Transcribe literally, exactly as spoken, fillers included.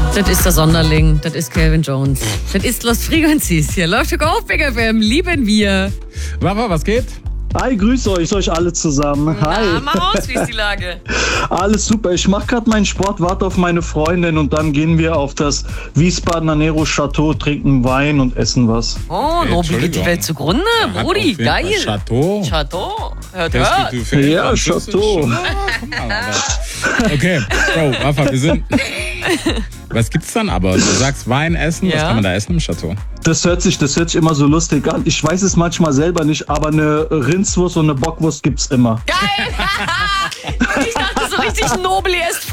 Das ist der Sonderling, das ist Calvin Jones. Das ist Lost Frequencies. Hier läuft sogar auf Big F M, lieben wir. Wafa, was geht? Hi, grüße euch, euch alle zusammen. Hi. Na, mach aus, wie ist die Lage? Alles super. Ich mache gerade meinen Sport, warte auf meine Freundin und dann gehen wir auf das Wiesbadener Nero Chateau, trinken Wein und essen was. Oh, Hey, Nobel geht die Welt zugrunde. Hat Brudi, auf jeden Fall geil. Chateau. Chateau. Hört, Das hört. geht- du fängst Ja, an, das ist Chateau. schon- Ah, guck mal, aber- Okay, Bro, Wafa, wir sind... Was gibt's dann aber? Du sagst Wein essen, was Ja. kann man da essen im Chateau? Das hört sich, das hört sich immer so lustig an. Ich weiß es manchmal selber nicht, aber eine Rindswurst und eine Bockwurst gibt's immer. Geil. Ich dachte so richtig Nobel, er ist